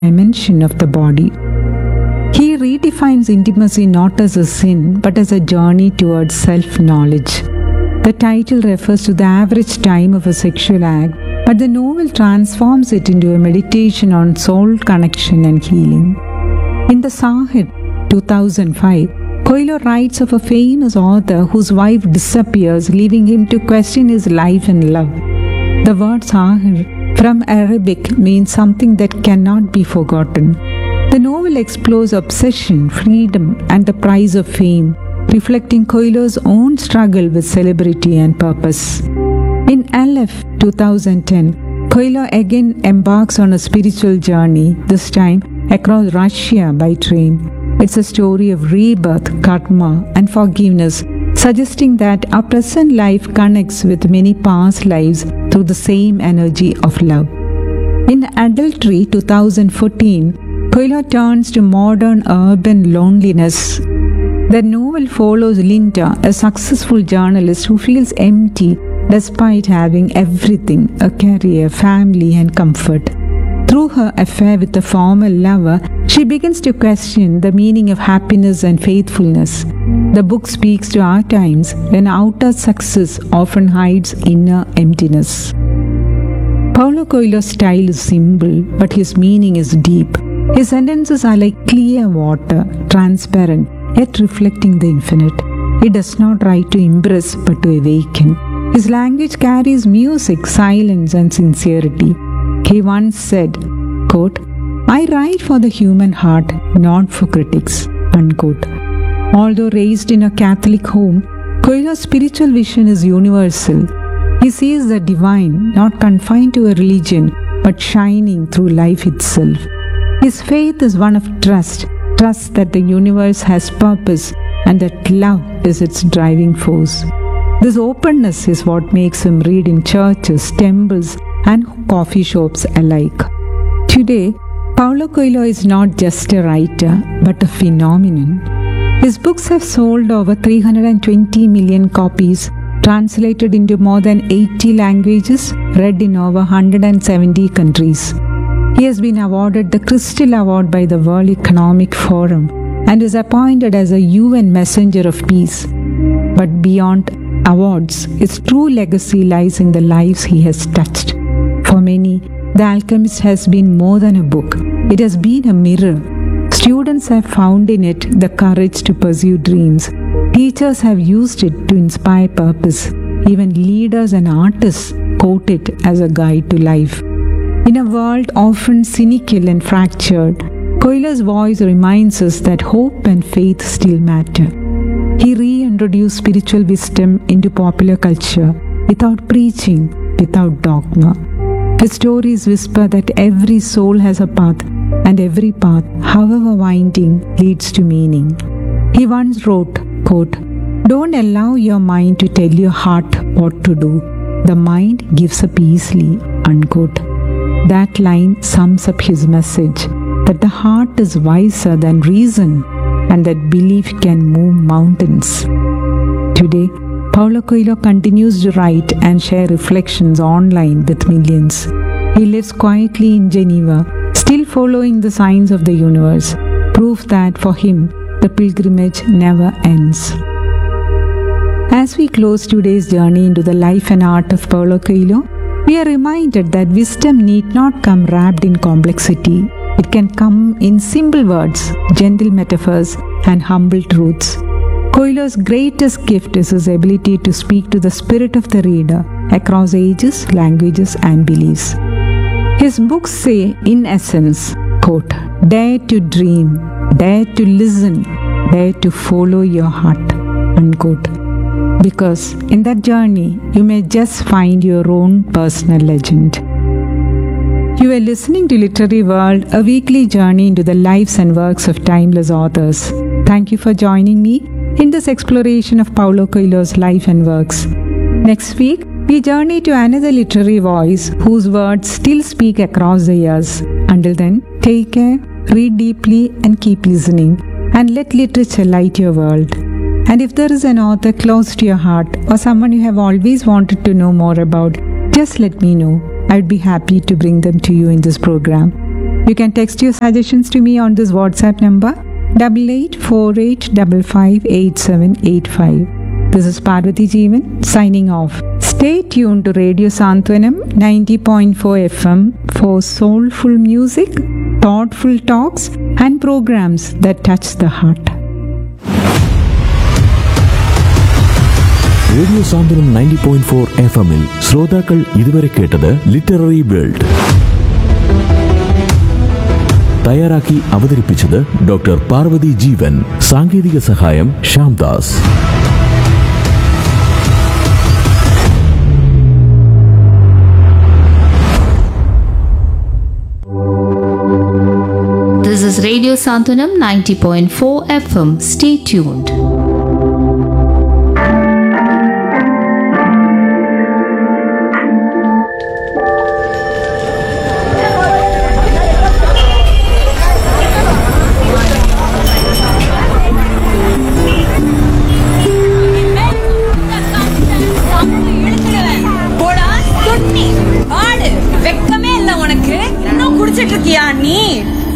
dimension of the body. He redefines intimacy not as a sin but as a journey towards self-knowledge. The title refers to the average time of a sexual act, but the novel transforms it into a meditation on soul connection and healing. In The Sahid, 2005, Coelho writes of a famous author whose wife disappears, leaving him to question his life and love. The word Sahir from Arabic means something that cannot be forgotten. The novel explores obsession, freedom, and the price of fame, reflecting Coelho's own struggle with celebrity and purpose. In Aleph 2010, Coelho again embarks on a spiritual journey, this time across Russia by train. It's a story of rebirth, karma, and forgiveness, suggesting that our present life connects with many past lives through the same energy of love. In Adultery 2014, Coelho turns to modern urban loneliness. The novel follows Linda, a successful journalist who feels empty despite having everything: a career, family, and comfort. Through her affair with a former lover, she begins to question the meaning of happiness and faithfulness. The book speaks to our times when outer success often hides inner emptiness. Paulo Coelho's style is simple, but his meaning is deep. His sentences are like clear water, transparent, yet reflecting the infinite. He does not write to impress, but to awaken. His language carries music, silence, and sincerity. He once said, quote, "I write for the human heart, not for critics," unquote. Although raised in a Catholic home, Coelho's spiritual vision is universal. He sees the divine not confined to a religion, but shining through life itself. His faith is one of trust that the universe has purpose and that love is its driving force. This openness is what makes him read in churches, temples, and coffee shops alike. Today, Paulo Coelho is not just a writer, but a phenomenon. His books have sold over 320 million copies, translated into more than 80 languages, read in over 170 countries. He has been awarded the Crystal Award by the World Economic Forum and is appointed as a UN Messenger of Peace. But beyond awards, his true legacy lies in the lives he has touched. For many, The Alchemist has been more than a book. It has been a mirror. Students have found in it the courage to pursue dreams. Teachers have used it to inspire purpose. Even leaders and artists quote it as a guide to life. In a world often cynical and fractured, Coelho's voice reminds us that hope and faith still matter. He reintroduced spiritual wisdom into popular culture without preaching, without dogma. His stories whisper that every soul has a path, and every path, however winding, leads to meaning. He once wrote, quote, "Don't allow your mind to tell your heart what to do. The mind gives up easily," unquote. That line sums up his message that the heart is wiser than reason and that belief can move mountains. Today, Paulo Coelho continues to write and share reflections online with millions. He lives quietly in Geneva, still following the signs of the universe, proof that for him, the pilgrimage never ends. As we close today's journey into the life and art of Paulo Coelho, we are reminded that wisdom need not come wrapped in complexity. It can come in simple words, gentle metaphors, and humble truths. Coelho's greatest gift is his ability to speak to the spirit of the reader across ages, languages, and beliefs. His books say, in essence, quote, "Dare to dream, dare to listen, dare to follow your heart," unquote. Because in that journey, you may just find your own personal legend. You are listening to Literary World, a weekly journey into the lives and works of timeless authors. Thank you for joining me in this exploration of Paulo Coelho's life and works. Next week, we journey to another literary voice whose words still speak across the years. Until then, take care, read deeply, and keep listening, and let literature light your world. And if there is an author close to your heart or someone you have always wanted to know more about, just let me know. I'd be happy to bring them to you in this program. You can text your suggestions to me on this WhatsApp number 8848558785. This is Parvati Jeevan signing off. Stay tuned to Radio Santwanam 90.4 FM for soulful music, thoughtful talks, and programs that touch the heart. Radio Santhwanam 90.4 FM ൽ ശ്രോതാക്കൾ ഇതുവരെ കേട്ടത് literary world. തയ്യാറാക്കി അവതരിപ്പിച്ചത് doctor Parvathi ജീവൻ. സാങ്കേതിക സഹായം Shyamdas. This is Radio Santwanam 90.4 FM. Stay tuned. வெக்கமே இல்ல உனக்கு? இன்னும் குடிச்சிட்டு இருக்கியா நீ?